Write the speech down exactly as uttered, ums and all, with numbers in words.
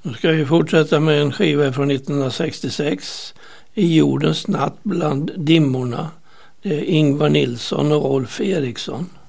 Nu ska vi fortsätta med en skiva från nittonhundrasextiosex. I jordens natt bland dimmorna. Det är Ingvar Nilsson och Rolf Eriksson.